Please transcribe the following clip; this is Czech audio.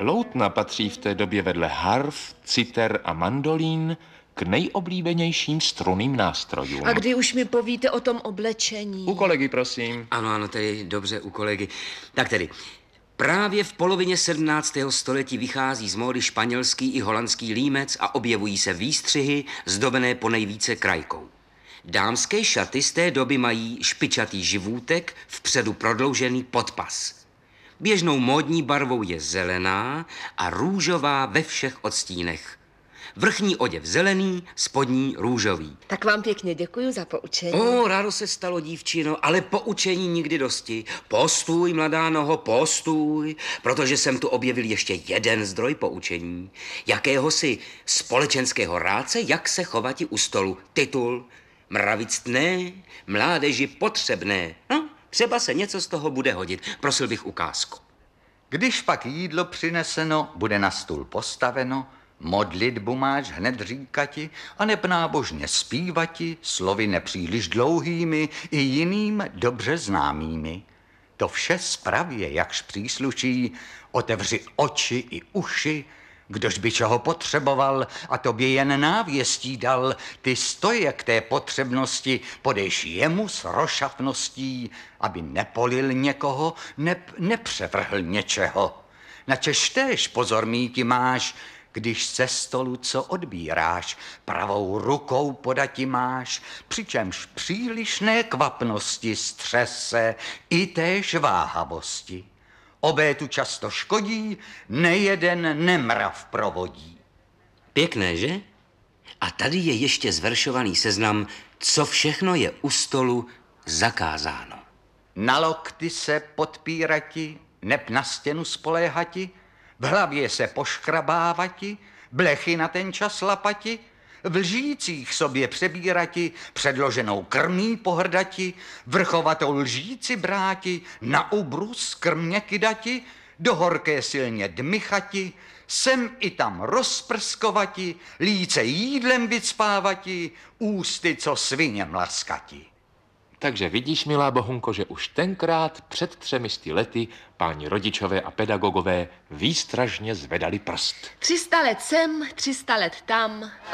Loutna patří v té době vedle harf, citer a mandolín k nejoblíbenějším strunným nástrojům. A kdy už mi povíte o tom oblečení? U kolegy, prosím. Ano, tedy dobře, u kolegy. Tak tedy, právě v polovině 17. století vychází z módy španělský i holandský límec a objevují se výstřihy zdobené ponejvíce krajkou. Dámské šaty z té doby mají špičatý živůtek, vpředu prodloužený podpas. Běžnou módní barvou je zelená a růžová ve všech odstínech. Vrchní oděv zelený, spodní růžový. Tak vám pěkně děkuji za poučení. Rádo se stalo, dívčino, ale poučení nikdy dosti. Postůj, mladá noho, postůj, protože jsem tu objevil ještě jeden zdroj poučení. Jakéhosi společenského rádce, jak se chovati u stolu. Titul: Mravictné, mládeži potřebné. No, třeba se něco z toho bude hodit. Prosil bych ukázku. Když pak jídlo přineseno, bude na stůl postaveno, modlitbu máš hned říkati, aneb nábožně zpívati, slovy nepříliš dlouhými i jiným dobře známými. To vše spravě, jakž přísluší, otevři oči i uši, kdož by čeho potřeboval a tobě jen návěstí dal, ty stoje k té potřebnosti podejš jemu s rošafností, aby nepolil někoho, nepřevrhl něčeho. Načež též pozor míti máš, když ze stolu co odbíráš, pravou rukou podati máš, přičemž přílišné kvapnosti střese i též váhavosti. Obé tu často škodí, nejeden nemrav provodí. Pěkné, že? A tady je ještě zveršovaný seznam, co všechno je u stolu zakázáno. Na lokty se podpírati, neb na stěnu spoléhati, v hlavě se poškrabávati, blechy na ten čas lapati, v lžících sobě přebírati, předloženou krmí pohrdati, vrchovatou lžíci bráti, na ubrus krmě kydati, do horké silně dmychati, sem i tam rozprskovati, líce jídlem vycpávati, ústy co svině mlaskati. Takže vidíš, milá Bohunko, že už tenkrát před 300 lety páni rodičové a pedagogové výstražně zvedali prst. 300 let sem, 300 let tam.